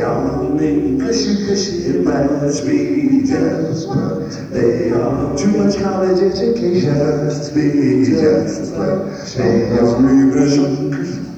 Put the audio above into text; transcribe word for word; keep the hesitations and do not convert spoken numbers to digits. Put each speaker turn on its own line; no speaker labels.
yawning, cushy, cushy, it must be just what they are. Too much college education must be just what they are.